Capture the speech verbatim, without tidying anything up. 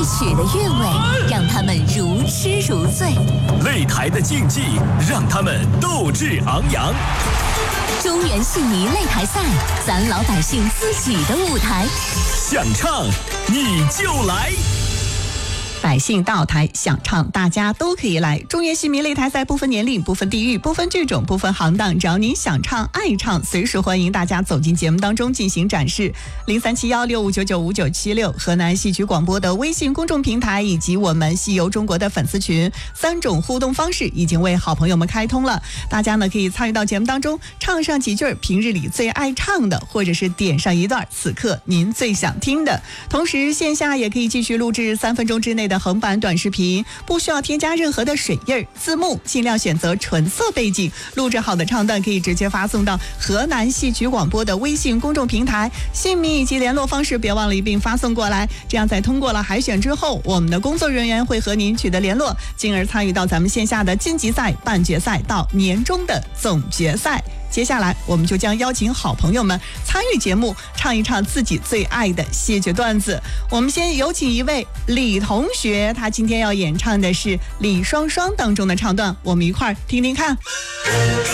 曲的韵味让他们如痴如醉， 擂台的竞技让他们斗志昂扬。 中原戏迷擂台赛，咱老百姓自己的舞台， 想唱你就来。 百姓到台想唱，大家都可以来。中原戏迷擂台赛不分年龄、不分地域、不分剧种、不分行当，只要您想唱、爱唱，随时欢迎大家走进节目当中进行展示。零三七幺六五九九五九七六，河南戏曲广播的微信公众平台以及我们戏游中国的粉丝群，三种互动方式已经为好朋友们开通了。大家呢可以参与到节目当中，唱上几句平日里最爱唱的，或者是点上一段此刻您最想听的。同时线下也可以继续录制三分钟之内的横版短视频，不需要添加任何的水印字幕，尽量选择纯色背景。录制好的唱段可以直接发送到河南戏曲广播的微信公众平台，姓名以及联络方式别忘了一并发送过来。这样在通过了海选之后，我们的工作人员会和您取得联络，进而参与到咱们线下的晋级赛、半决赛到年终的总决赛。接下来我们就将邀请好朋友们参与节目，唱一唱自己最爱的戏曲段子。我们先有请一位李同学，他今天要演唱的是李双双当中的唱段，我们一块儿听听看。